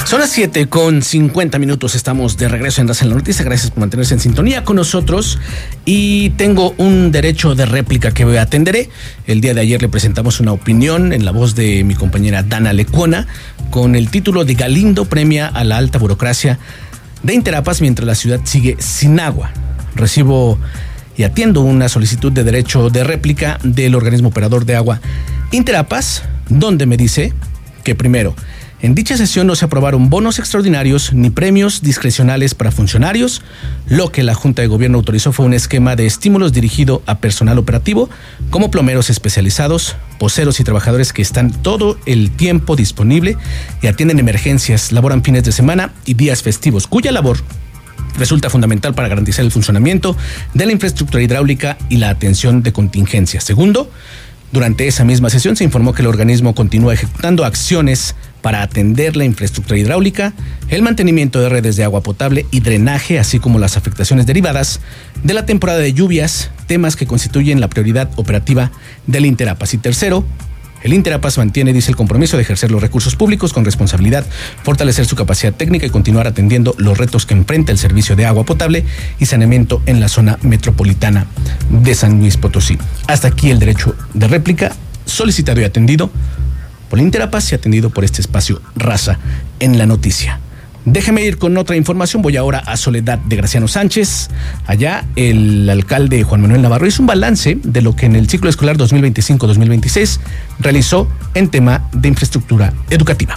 Son las 7:50, estamos de regreso en Raza en la Noticia. Gracias por mantenerse en sintonía con nosotros y tengo un derecho de réplica que atenderé. El día de ayer le presentamos una opinión en la voz de mi compañera Dana Lecuona con el título de Galindo premia a la alta burocracia de Interapas mientras la ciudad sigue sin agua. Recibo y atiendo una solicitud de derecho de réplica del organismo operador de agua Interapas, donde me dice que primero, en dicha sesión no se aprobaron bonos extraordinarios ni premios discrecionales para funcionarios. Lo que la Junta de Gobierno autorizó fue un esquema de estímulos dirigido a personal operativo, como plomeros especializados, poseros y trabajadores que están todo el tiempo disponible y atienden emergencias, laboran fines de semana y días festivos, cuya labor resulta fundamental para garantizar el funcionamiento de la infraestructura hidráulica y la atención de contingencias. Segundo, durante esa misma sesión se informó que el organismo continúa ejecutando acciones para atender la infraestructura hidráulica, el mantenimiento de redes de agua potable y drenaje, así como las afectaciones derivadas de la temporada de lluvias, temas que constituyen la prioridad operativa del Interapas. Y tercero, el Interapas mantiene, dice, el compromiso de ejercer los recursos públicos con responsabilidad, fortalecer su capacidad técnica y continuar atendiendo los retos que enfrenta el servicio de agua potable y saneamiento en la zona metropolitana de San Luis Potosí. Hasta aquí el derecho de réplica, solicitado y atendido por el Interapas y atendido por este espacio Raza en la Noticia. Déjeme ir con otra información. Voy ahora a Soledad de Graciano Sánchez. Allá el alcalde Juan Manuel Navarro hizo un balance de lo que en el ciclo escolar 2025-2026 realizó en tema de infraestructura educativa.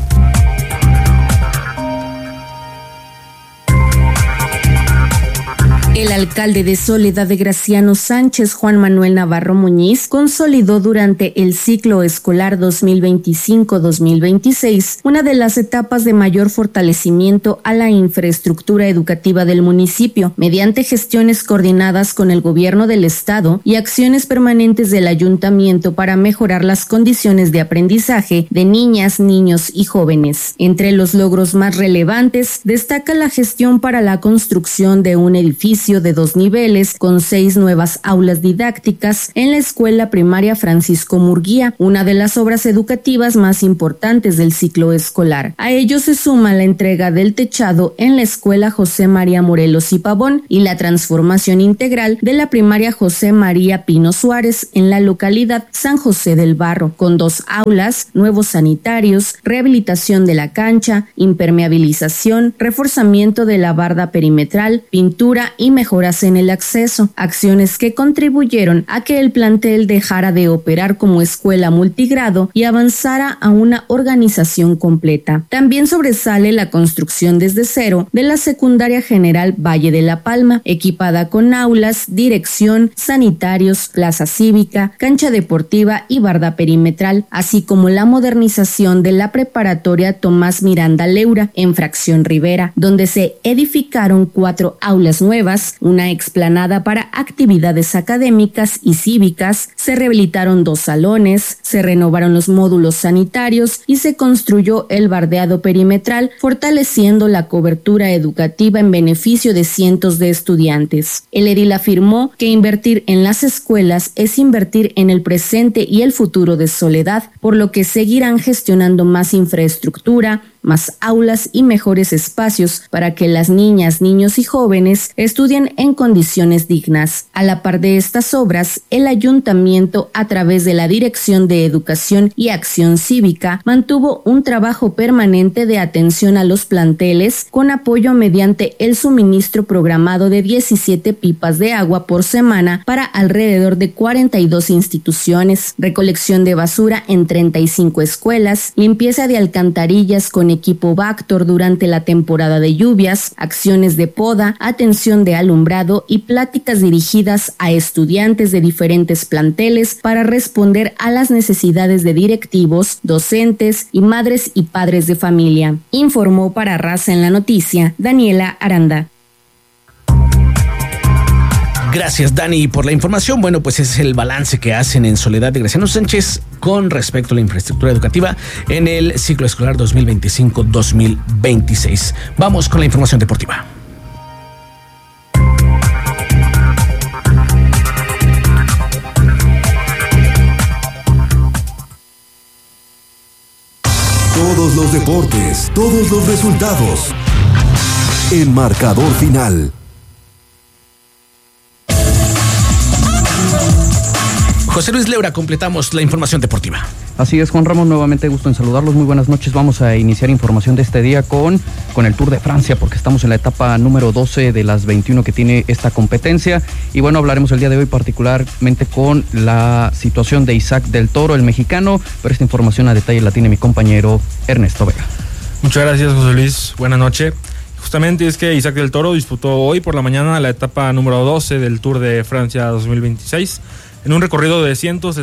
El alcalde de Soledad de Graciano Sánchez, Juan Manuel Navarro Muñiz, consolidó durante el ciclo escolar 2025-2026 una de las etapas de mayor fortalecimiento a la infraestructura educativa del municipio, mediante gestiones coordinadas con el gobierno del estado y acciones permanentes del ayuntamiento para mejorar las condiciones de aprendizaje de niñas, niños y jóvenes. Entre los logros más relevantes, destaca la gestión para la construcción de un edificio de 2 niveles con 6 nuevas aulas didácticas en la escuela primaria Francisco Murguía, una de las obras educativas más importantes del ciclo escolar. A ello se suma la entrega del techado en la escuela José María Morelos y Pavón y la transformación integral de la primaria José María Pino Suárez en la localidad San José del Barro, con 2 aulas, nuevos sanitarios, rehabilitación de la cancha, impermeabilización, reforzamiento de la barda perimetral, pintura y mejoras en el acceso, acciones que contribuyeron a que el plantel dejara de operar como escuela multigrado y avanzara a una organización completa. También sobresale la construcción desde cero de la secundaria general Valle de la Palma, equipada con aulas, dirección, sanitarios, plaza cívica, cancha deportiva y barda perimetral, así como la modernización de la preparatoria Tomás Miranda Leura en Fracción Rivera, donde se edificaron 4 aulas nuevas, una explanada para actividades académicas y cívicas, se rehabilitaron 2 salones, se renovaron los módulos sanitarios y se construyó el bardeado perimetral, fortaleciendo la cobertura educativa en beneficio de cientos de estudiantes. El edil afirmó que invertir en las escuelas es invertir en el presente y el futuro de Soledad, por lo que seguirán gestionando más infraestructura, más aulas y mejores espacios para que las niñas, niños y jóvenes estudien en condiciones dignas. A la par de estas obras, el ayuntamiento, a través de la Dirección de Educación y Acción Cívica, mantuvo un trabajo permanente de atención a los planteles con apoyo mediante el suministro programado de 17 pipas de agua por semana para alrededor de 42 instituciones, recolección de basura en 35 escuelas, limpieza de alcantarillas con equipo Vactor durante la temporada de lluvias, acciones de poda, atención de alumbrado y pláticas dirigidas a estudiantes de diferentes planteles para responder a las necesidades de directivos, docentes y madres y padres de familia. Informó para Raza en la Noticia, Daniela Aranda. Gracias, Dani, por la información. Bueno, pues ese es el balance que hacen en Soledad de Graciano Sánchez con respecto a la infraestructura educativa en el ciclo escolar 2025-2026. Vamos con la información deportiva. Todos los deportes, todos los resultados. En Marcador Final. José Luis Leura, completamos la información deportiva. Así es, Juan Ramón, nuevamente gusto en saludarlos, muy buenas noches. Vamos a iniciar información de este día con el Tour de Francia, porque estamos en la etapa número 12 de las 21 que tiene esta competencia. Y bueno, hablaremos el día de hoy particularmente con la situación de Isaac del Toro, el mexicano, pero esta información a detalle la tiene mi compañero Ernesto Vega. Muchas gracias, José Luis, buenas noches. Justamente es que Isaac del Toro disputó hoy por la mañana la etapa número 12 del Tour de Francia 2026, en un recorrido de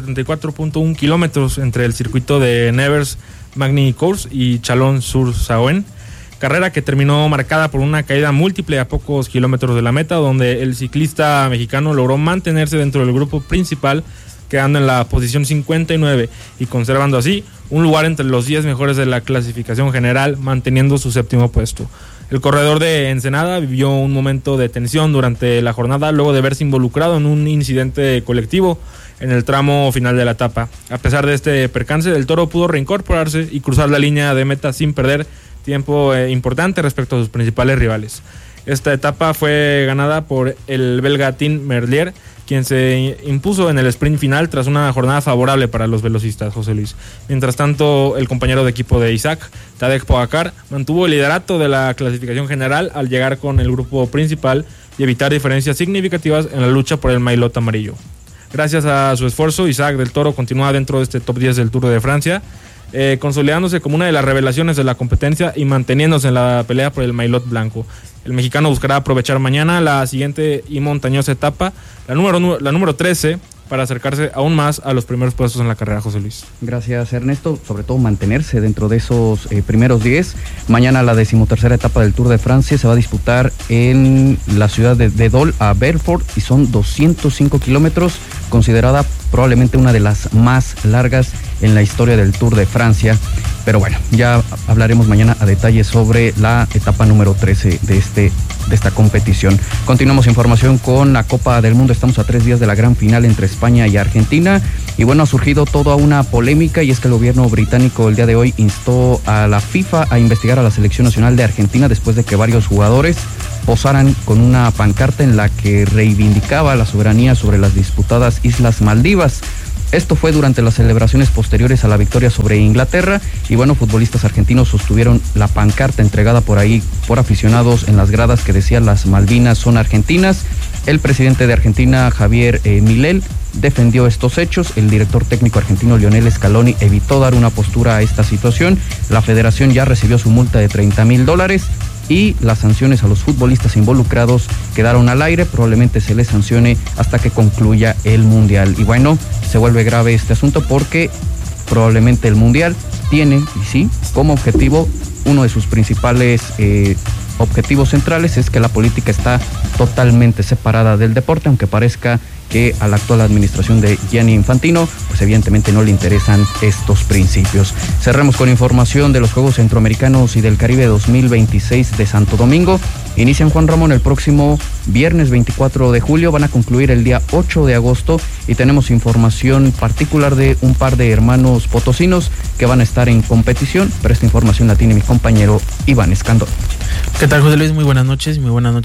174.1 kilómetros entre el circuito de Nevers-Magny-Cours y Chalon-sur-Saône, carrera que terminó marcada por una caída múltiple a pocos kilómetros de la meta, donde el ciclista mexicano logró mantenerse dentro del grupo principal, quedando en la posición 59 y conservando así un lugar entre los 10 mejores de la clasificación general, manteniendo su séptimo puesto. El corredor de Ensenada vivió un momento de tensión durante la jornada luego de verse involucrado en un incidente colectivo en el tramo final de la etapa. A pesar de este percance, del Toro pudo reincorporarse y cruzar la línea de meta sin perder tiempo importante respecto a sus principales rivales. Esta etapa fue ganada por el belga Tim Merlier, quien se impuso en el sprint final tras una jornada favorable para los velocistas, José Luis. Mientras tanto, el compañero de equipo de Isaac, Tadej Pogacar, mantuvo el liderato de la clasificación general al llegar con el grupo principal y evitar diferencias significativas en la lucha por el maillot amarillo. Gracias a su esfuerzo, Isaac del Toro continúa dentro de este top 10 del Tour de Francia, consolidándose como una de las revelaciones de la competencia y manteniéndose en la pelea por el maillot blanco. El mexicano buscará aprovechar mañana la siguiente y montañosa etapa, la número 13, para acercarse aún más a los primeros puestos en la carrera, José Luis. Gracias, Ernesto. Sobre todo mantenerse dentro de esos primeros 10. Mañana la 13ª etapa del Tour de Francia se va a disputar en la ciudad de Dole a Belfort y son 205 kilómetros, considerada probablemente una de las más largas en la historia del Tour de Francia. Pero bueno, ya hablaremos mañana a detalle sobre la etapa número 13 de esta competición. Continuamos información con la Copa del Mundo. Estamos a 3 días de la gran final entre España y Argentina. Y bueno, ha surgido toda una polémica, y es que el gobierno británico el día de hoy instó a la FIFA a investigar a la selección nacional de Argentina después de que varios jugadores posaran con una pancarta en la que reivindicaba la soberanía sobre las disputadas Islas Maldivas. Esto fue durante las celebraciones posteriores a la victoria sobre Inglaterra, y bueno, futbolistas argentinos sostuvieron la pancarta entregada por ahí por aficionados en las gradas que decía "Las Malvinas son argentinas". El presidente de Argentina, Javier Milei, defendió estos hechos. El director técnico argentino, Lionel Scaloni, evitó dar una postura a esta situación. La federación ya recibió su multa de $30,000 y las sanciones a los futbolistas involucrados quedaron al aire. Probablemente se les sancione hasta que concluya el Mundial. Y bueno, se vuelve grave este asunto porque probablemente el Mundial tiene, y sí, como objetivo, uno de sus principales objetivos centrales es que la política está totalmente separada del deporte, aunque parezca que a la actual administración de Gianni Infantino, pues evidentemente no le interesan estos principios. Cerremos con información de los Juegos Centroamericanos y del Caribe 2026 de Santo Domingo. Inician, Juan Ramón, el próximo viernes 24 de julio, van a concluir el día 8 de agosto y tenemos información particular de un par de hermanos potosinos que van a estar en competición, pero esta información la tiene mi compañero Iván Escandón. ¿Qué tal, José Luis? Muy buenas noches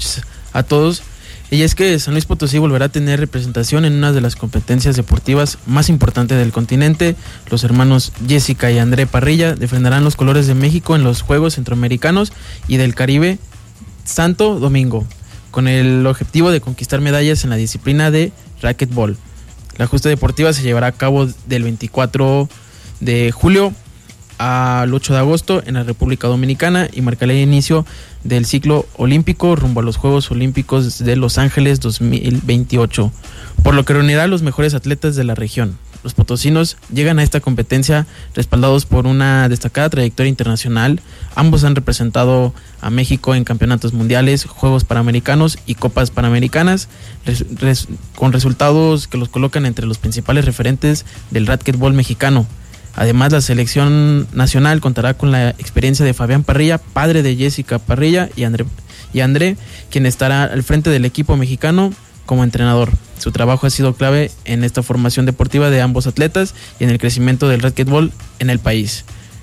a todos. Y es que San Luis Potosí volverá a tener representación en una de las competencias deportivas más importantes del continente. Los hermanos Jessica y André Parrilla defenderán los colores de México en los Juegos Centroamericanos y del Caribe Santo Domingo, con el objetivo de conquistar medallas en la disciplina de racquetball. La justa deportiva se llevará a cabo del 24 de julio al 8 de agosto en la República Dominicana y marcará el inicio del ciclo olímpico rumbo a los Juegos Olímpicos de Los Ángeles 2028, por lo que reunirá a los mejores atletas de la región. Los potosinos llegan a esta competencia respaldados por una destacada trayectoria internacional. Ambos han representado a México en campeonatos mundiales, Juegos Panamericanos y Copas Panamericanas, con resultados que los colocan entre los principales referentes del racquetball mexicano. Además, la selección nacional contará con la experiencia de Fabián Parrilla, padre de Jessica Parrilla, y André, quien estará al frente del equipo mexicano como entrenador. Su trabajo ha sido clave en esta formación deportiva de ambos atletas y en el crecimiento del racquetball en el país.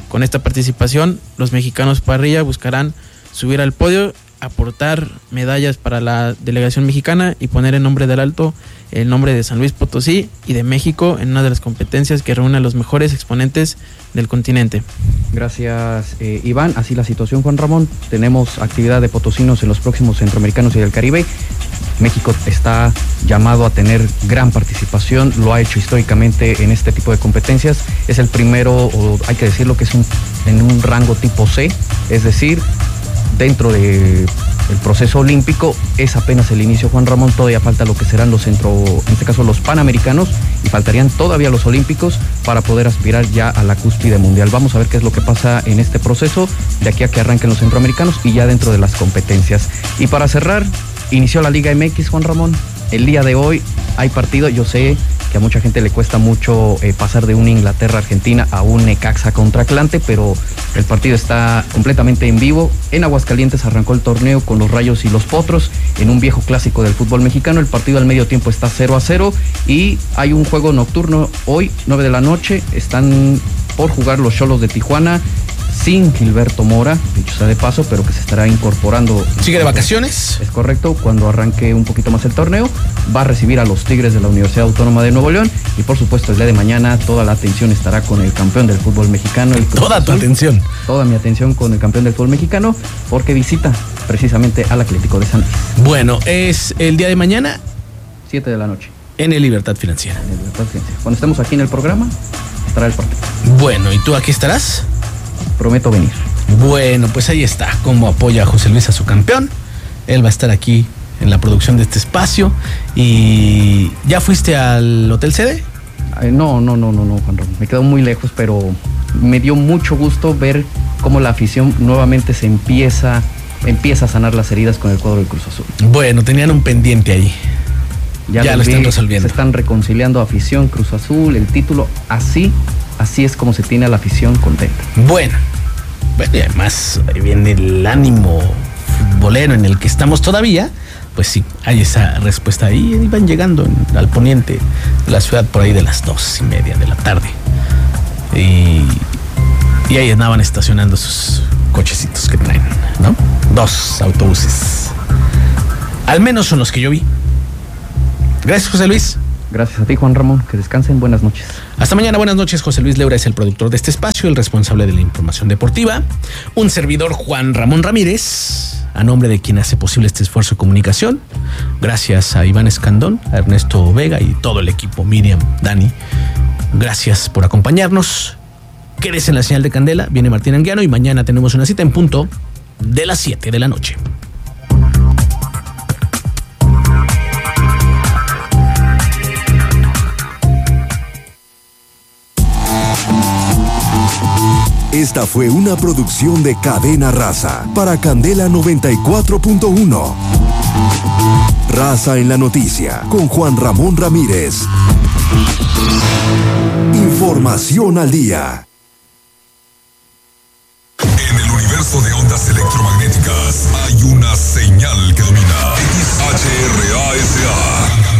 Con esta participación, los mexicanos parrilla buscarán subir al podio, aportar medallas para la delegación mexicana y poner en nombre del alto el nombre de San Luis Potosí y de México en una de las competencias que reúne a los mejores exponentes del continente. Gracias, Iván. Así la situación, Juan Ramón. Tenemos actividad de potosinos en los próximos Centroamericanos y del Caribe. México está llamado a tener gran participación, lo ha hecho históricamente en este tipo de competencias. Es el primero, o hay que decirlo, que es en un rango tipo C, es decir, dentro del proceso olímpico. Es apenas el inicio, Juan Ramón. Todavía falta lo que serán en este caso los Panamericanos, y faltarían todavía los Olímpicos para poder aspirar ya a la cúspide mundial. Vamos a ver qué es lo que pasa en este proceso de aquí a que arranquen los Centroamericanos y ya dentro de las competencias. Y para cerrar, inició la Liga MX, Juan Ramón. El día de hoy hay partido. Yo sé que a mucha gente le cuesta mucho pasar de una Inglaterra-Argentina a un Necaxa contra Atlante, pero el partido está completamente en vivo. En Aguascalientes arrancó el torneo con los Rayos y los Potros, en un viejo clásico del fútbol mexicano. El partido al medio tiempo está 0-0 y hay un juego nocturno hoy, 9 de la noche. Están por jugar los Xolos de Tijuana, sin Gilberto Mora, dicho sea de paso, pero que se estará incorporando. ¿Sigue de vacaciones? Es correcto, cuando arranque un poquito más el torneo. Va a recibir a los Tigres de la Universidad Autónoma de Nuevo León, y por supuesto el día de mañana toda la atención estará con el campeón del fútbol mexicano, el Cruz Toda Azul. tu atención. Toda mi atención con el campeón del fútbol mexicano, porque visita precisamente al Atlético de San Luis. Bueno, es el día de mañana 7 de la noche. en el Libertad Financiera. En el Libertad Financiera. Cuando estemos aquí en el programa, estará el partido. Bueno, ¿y tú aquí estarás? Prometo venir. Bueno, pues ahí está, cómo apoya a José Luis a su campeón. Él va a estar aquí en la producción de este espacio. ¿Y ya fuiste al Hotel Sede? No, Juan Ramón. Me quedo muy lejos, pero me dio mucho gusto ver cómo la afición nuevamente se empieza a sanar las heridas con el cuadro del Cruz Azul. Bueno, tenían un pendiente ahí. Ya lo están resolviendo. Se están reconciliando afición, Cruz Azul, el título. Así es como se tiene a la afición contenta. Bueno, y además ahí viene el ánimo futbolero en el que estamos todavía. Pues sí, hay esa respuesta ahí. Iban llegando al poniente de la ciudad por ahí de las 2:30 de la tarde. Y ahí andaban estacionando sus cochecitos que traen, ¿no? 2 autobuses. Al menos son los que yo vi. Gracias, José Luis. Gracias a ti, Juan Ramón. Que descansen. Buenas noches. Hasta mañana. Buenas noches. José Luis Leura es el productor de este espacio, el responsable de la información deportiva. Un servidor, Juan Ramón Ramírez, a nombre de quien hace posible este esfuerzo de comunicación. Gracias a Iván Escandón, a Ernesto Vega y todo el equipo, Miriam, Dani. Gracias por acompañarnos. Quédese en la señal de Candela. Viene Martín Anguiano y mañana tenemos una cita en punto de las 7 de la noche. Esta fue una producción de Cadena Raza para Candela 94.1. Raza en la noticia con Juan Ramón Ramírez. Información al día. En el universo de ondas electromagnéticas hay una señal que domina. XHRASA.